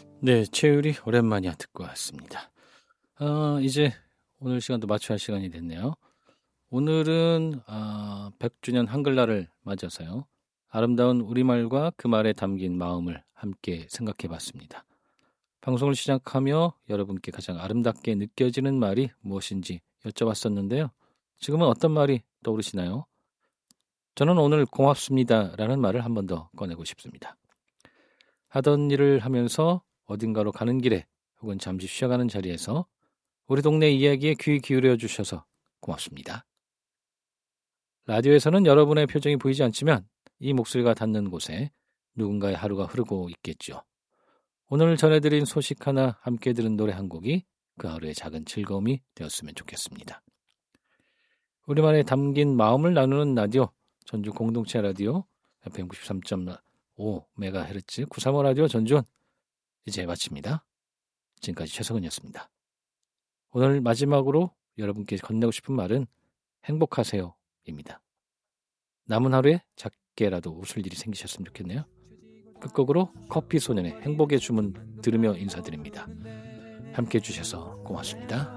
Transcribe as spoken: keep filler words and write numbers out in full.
네, 최율이 오랜만이야 듣고 왔습니다. 어, 이제 오늘 시간도 마쳐야 할 시간이 됐네요. 오늘은 어, 백 주년 한글날을 맞아서요. 아름다운 우리말과 그 말에 담긴 마음을 함께 생각해 봤습니다. 방송을 시작하며 여러분께 가장 아름답게 느껴지는 말이 무엇인지 여쭤봤었는데요. 지금은 어떤 말이 떠오르시나요? 저는 오늘 고맙습니다라는 말을 한 번 더 꺼내고 싶습니다. 하던 일을 하면서 어딘가로 가는 길에 혹은 잠시 쉬어가는 자리에서 우리 동네 이야기에 귀 기울여 주셔서 고맙습니다. 라디오에서는 여러분의 표정이 보이지 않지만 이 목소리가 닿는 곳에 누군가의 하루가 흐르고 있겠죠. 오늘 전해드린 소식 하나, 함께 들은 노래 한 곡이 그 하루의 작은 즐거움이 되었으면 좋겠습니다. 우리말에 담긴 마음을 나누는 라디오, 전주 공동체 라디오 에프엠 구십삼 점 오 메가헤르츠 구삼오 라디오 전주원 이제 마칩니다. 지금까지 최성은이었습니다. 오늘 마지막으로 여러분께 건네고 싶은 말은 행복하세요입니다. 남은 하루에 작게라도 웃을 일이 생기셨으면 좋겠네요. 끝곡으로 커피 소년의 행복의 주문 들으며 인사드립니다. 함께해 주셔서 고맙습니다.